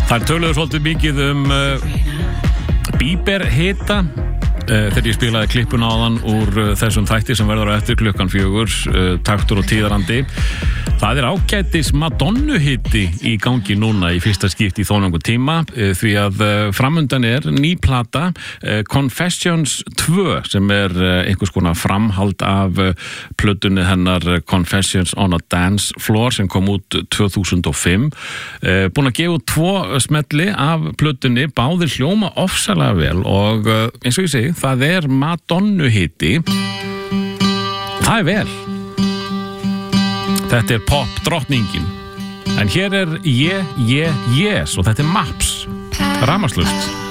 Það töluðu svolítið mikið Bieber hita þegar ég spilaði klippuna áðan úr þessum þætti sem verður á eftir klukkan 4, taktur og tíðarandi. Það ágætis Madonnu hiti í gangi núna í fyrsta skipti í þónangu tíma því að framundan ný plata Confessions 2 sem einhvers konar framhald af plötunni hennar Confessions on a Dance Floor sem kom út 2005. Búin að gefa 2 smelli af plötunni, báðir hljóma ofsalega vel og eins og ég segi, það Madonnu hiti. Það vel. Þetta pop drottningin. En hér Yes og þetta Maps. Rafmagnslaust.